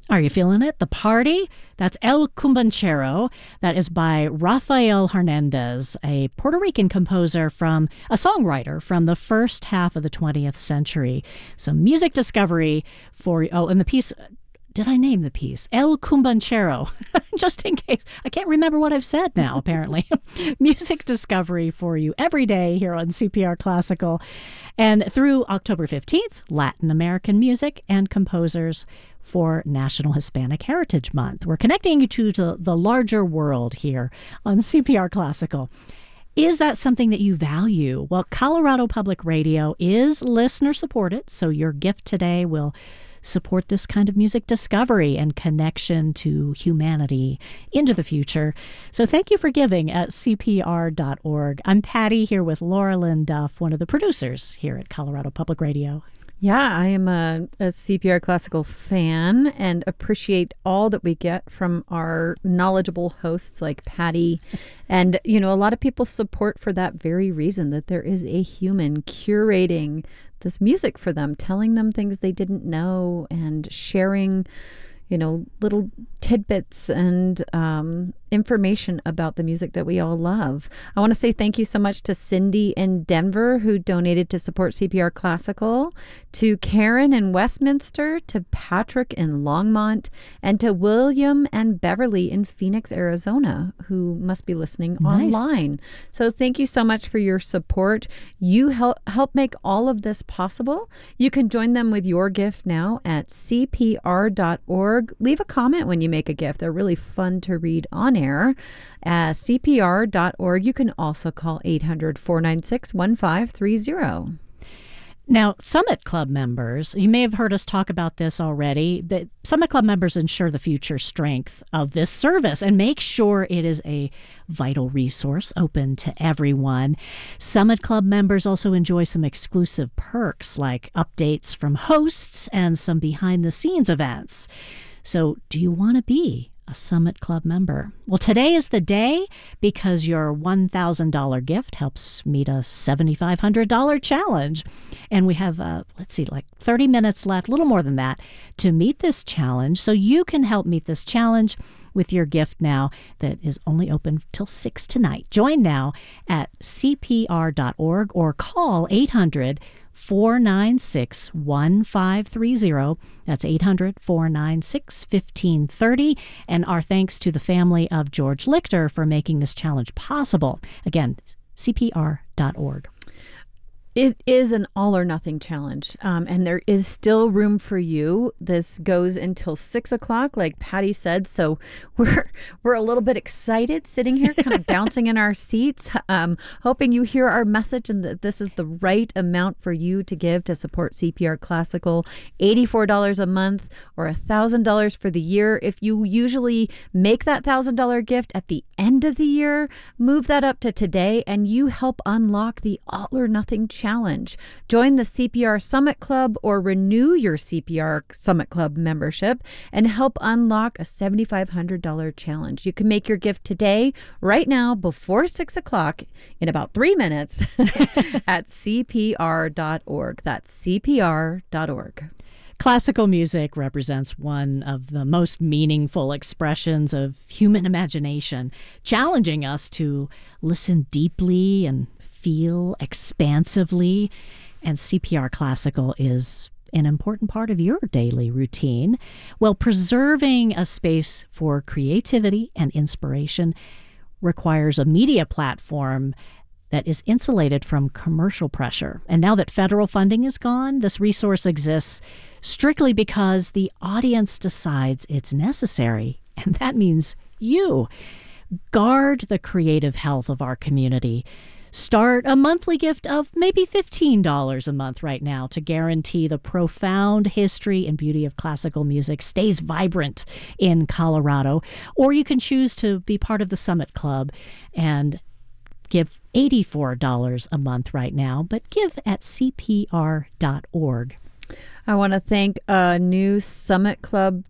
Are you feeling it? The Party? That's El Cumbanchero. That is by Rafael Hernandez, a Puerto Rican songwriter from the first half of the 20th century. Some music discovery and the piece... Did I name the piece? El Cumbanchero, just in case. I can't remember what I've said now, apparently. Music discovery for you every day here on CPR Classical. And through October 15th, Latin American music and composers for National Hispanic Heritage Month. We're connecting you to the larger world here on CPR Classical. Is that something that you value? Well, Colorado Public Radio is listener-supported, so your gift today will support this kind of music discovery and connection to humanity into the future. So thank you for giving at CPR.org. I'm Patty here with Laura Lynn Duff, one of the producers here at Colorado Public Radio. Yeah, I am a CPR Classical fan and appreciate all that we get from our knowledgeable hosts like Patty. And, a lot of people support for that very reason, that there is a human curating this music for them, telling them things they didn't know and sharing, little tidbits and information about the music that we all love. I want to say thank you so much to Cindy in Denver, who donated to support CPR Classical, to Karen in Westminster, to Patrick in Longmont, and to William and Beverly in Phoenix, Arizona, who must be listening online. So thank you so much for your support. You help make all of this possible. You can join them with your gift now at cpr.org. Leave a comment when you make a gift. They're really fun to read on air. CPR.org. You can also call 800-496-1530. Now, Summit Club members, you may have heard us talk about this already. The Summit Club members ensure the future strength of this service and make sure it is a vital resource open to everyone. Summit Club members also enjoy some exclusive perks like updates from hosts and some behind-the-scenes events. So, do you want to be a Summit Club member? Well, today is the day because your $1,000 gift helps meet a $7,500 challenge. And we have, 30 minutes left, a little more than that, to meet this challenge. So you can help meet this challenge with your gift now that is only open till 6 tonight. Join now at cpr.org or call 800-496-1530. That's 800-496-1530. And our thanks to the family of George Lichter for making this challenge possible. Again, cpr.org. It is an all or nothing challenge, and there is still room for you. This goes until 6 o'clock, like Patty said. So we're a little bit excited sitting here, kind of bouncing in our seats, hoping you hear our message and that this is the right amount for you to give to support CPR Classical. $84 a month or $1,000 for the year. If you usually make that $1,000 gift at the end of the year, move that up to today, and you help unlock the all or nothing challenge. Join the CPR Summit Club or renew your CPR Summit Club membership and help unlock a $7,500 challenge. You can make your gift today, right now, before 6 o'clock, in about 3 minutes at cpr.org. That's cpr.org. Classical music represents one of the most meaningful expressions of human imagination, challenging us to listen deeply and feel expansively. And CPR Classical is an important part of your daily routine. Well, preserving a space for creativity and inspiration requires a media platform that is insulated from commercial pressure. And now that federal funding is gone, this resource exists strictly because the audience decides it's necessary. And that means you. Guard the creative health of our community. Start a monthly gift of maybe $15 a month right now to guarantee the profound history and beauty of classical music stays vibrant in Colorado. Or you can choose to be part of the Summit Club and give $84 a month right now, but give at cpr.org. I want to thank a new Summit Club